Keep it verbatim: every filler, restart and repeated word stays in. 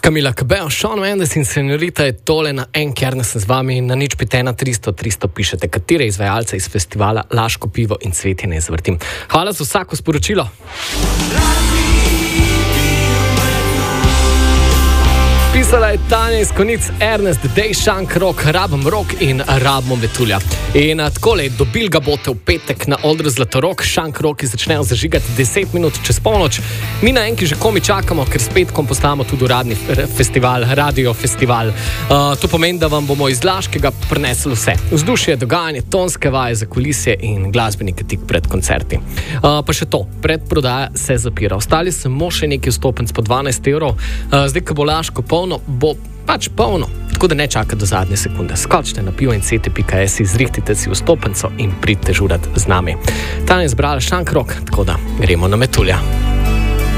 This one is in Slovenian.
Camila Cabello, Shawn Mendes in Senorita je tole na en, kjer nas z vami na nič pet ena tristo tristo pišete, katere izvajalce iz festivala Laško pivo in cvetje ne zvrtim. Hvala za vsako sporočilo. Pisala je Tanja iz Konic, Ernest, Dej, Šank, Rok, Rabom Rok in Rabom Vetulja. In takole, dobil ga bote v petek na odru Zlatorog, Šank Roki začnejo zažigati deset minut čez polnoč. Mi na enki že komi čakamo, ker s petkom postajamo tudi uradni festival, radio festival. Uh, to pomeni, da vam bomo iz Laškega prinesli vse. Vzdušje, dogajanje, tonske vaje za kulisje in glasbenike tik pred koncerti. Uh, pa še to, predprodaja se zapira. Ostali samo še neki vstopenc po dvanajst evrov. Uh, zdaj, ko bo Laško polno, bo pač polno, tako da ne čaka do zadnje sekunde. Skočite na pivo in cete pika es, izrihtite si vstopenco in pridite žurat z nami. Tam je zbrala Šank Rok, tako da gremo na Metulja.